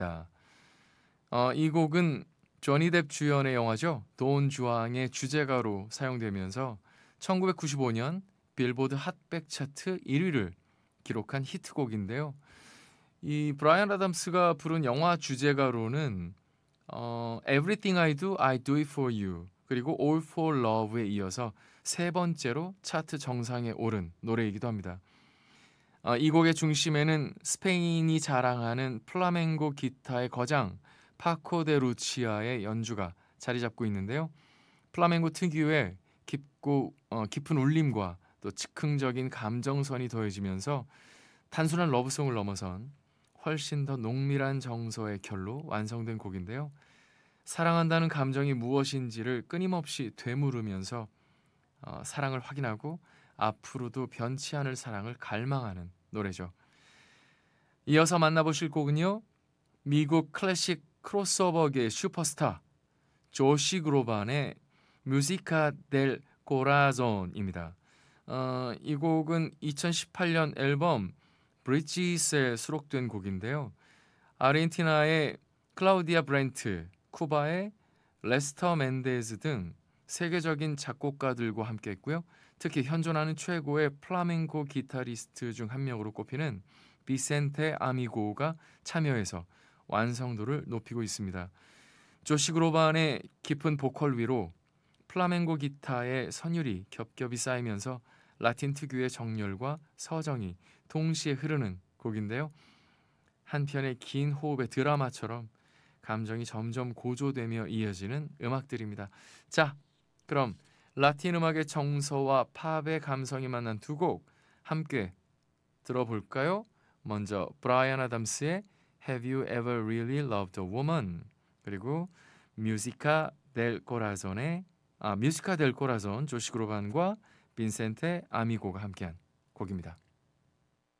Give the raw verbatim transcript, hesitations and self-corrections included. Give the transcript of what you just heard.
어, 이 곡은 조니 뎁 주연의 영화죠. 돈 주황의 주제가로 사용되면서 천구백구십오 년 빌보드 핫백 차트 일 위를 기록한 히트곡인데요. 이 브라이언 아담스가 부른 영화 주제가로는 어, Everything I Do, I Do It For You 그리고 All For Love에 이어서 세 번째로 차트 정상에 오른 노래이기도 합니다. 어, 이 곡의 중심에는 스페인이 자랑하는 플라멩고 기타의 거장 파코 데 루치아의 연주가 자리 잡고 있는데요. 플라멩고 특유의 깊고 어, 깊은 울림과 또 즉흥적인 감정선이 더해지면서 단순한 러브송을 넘어선 훨씬 더 농밀한 정서의 결로 완성된 곡인데요. 사랑한다는 감정이 무엇인지를 끊임없이 되물으면서 어, 사랑을 확인하고 앞으로도 변치 않을 사랑을 갈망하는 노래죠. 이어서 만나보실 곡은요. 미국 클래식 크로스오버계의 슈퍼스타 조시 그로반의 뮤지카 델 코라존입니다. 어, 이 곡은 이천십팔 년 앨범 브리지스에 수록된 곡인데요. 아르헨티나의 클라우디아 브렌트, 쿠바의 레스터 멘데즈 등 세계적인 작곡가들과 함께했고요. 특히 현존하는 최고의 플라멩코 기타리스트 중 한 명으로 꼽히는 비센테 아미고가 참여해서 완성도를 높이고 있습니다. 조시 그로반의 깊은 보컬 위로 플라멩고 기타의 선율이 겹겹이 쌓이면서 라틴 특유의 정열과 서정이 동시에 흐르는 곡인데요. 한편의 긴 호흡의 드라마처럼 감정이 점점 고조되며 이어지는 음악들입니다. 자, 그럼 라틴 음악의 정서와 팝의 감성이 만난 두 곡 함께 들어볼까요? 먼저 브라이언 아담스의 Have You Ever Really Loved a Woman 그리고 뮤지카 델 코라존의 아 뮤지카 델 코라존 조시 그로반과 빈센테 아미고가 함께한 곡입니다.